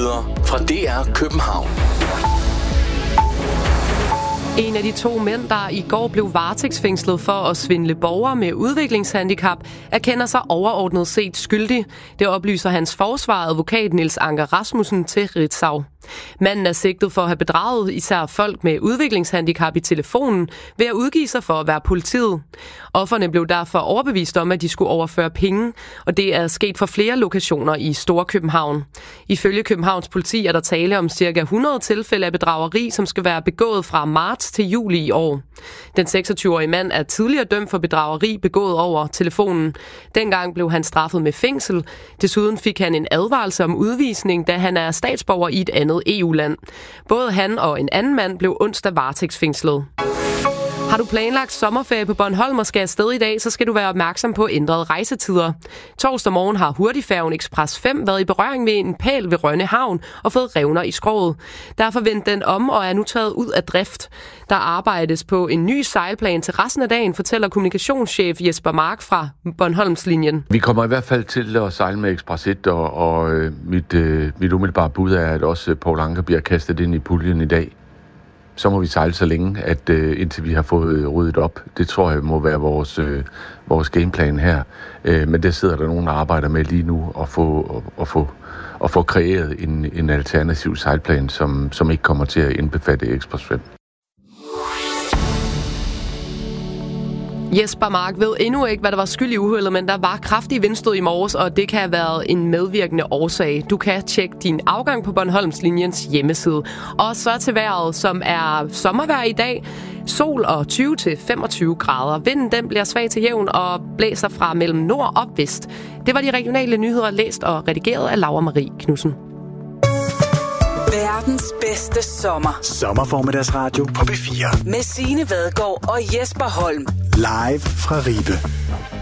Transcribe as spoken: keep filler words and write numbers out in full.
Nyheder fra D R København. En af de to mænd, der i går blev varetægtsfængslet for at svindle borgere med udviklingshandicap, erkender sig overordnet set skyldig. Det oplyser hans forsvar, advokat Niels Anker Rasmussen, til Ritzau. Manden er sigtet for at have bedraget især folk med udviklingshandicap i telefonen ved at udgive sig for at være politiet. Ofrene blev derfor overbevist om, at de skulle overføre penge, og det er sket for flere lokationer i Storkøbenhavn. Ifølge Københavns politi er der tale om ca. hundrede tilfælde af bedrageri, som skal være begået fra marts til juli i år. Den seksogtyve-årige mand er tidligere dømt for bedrageri begået over telefonen. Dengang blev han straffet med fængsel. Desuden fik han en advarelse om udvisning, da han er statsborger i et andet E U-land. Både han og en anden mand blev onsdag varetægtsfængslet. Har du planlagt sommerferie på Bornholm og skal afsted i dag, så skal du være opmærksom på ændrede rejsetider. Torsdag morgen har hurtigfærgen Express fem været i berøring med en pæl ved Rønne Havn og fået revner i skroget. Derfor vendte den om og er nu taget ud af drift. Der arbejdes på en ny sejlplan til resten af dagen, fortæller kommunikationschef Jesper Mark fra Bornholmslinjen. Vi kommer i hvert fald til at sejle med Express et, og, og øh, mit, øh, mit umiddelbare bud er, at også Poul Anker bliver kastet ind i puljen i dag. Så må vi sejle så længe, at øh, indtil vi har fået øh, ryddet op. Det tror jeg må være vores, øh, vores gameplan her. Øh, men der sidder der nogen, der arbejder med lige nu at få, at få, at få kreeret en, en alternativ sejlplan, som, som ikke kommer til at indbefatte Express fem. Jesper Mark ved endnu ikke, hvad der var skyld i uheldet, men der var kraftig vindstød i morges, og det kan have været en medvirkende årsag. Du kan tjekke din afgang på Bornholmslinjens hjemmeside. Og så til vejret, som er sommervejr i dag. Sol og tyve til femogtyve grader. Vinden den bliver svag til jævn og blæser fra mellem nord og vest. Det var de regionale nyheder, læst og redigeret af Laura Marie Knudsen. Verdens bedste sommer. Sommerformiddagsradio på B fire. Med Signe Vadgaard og Jesper Holm. Live fra Ribe.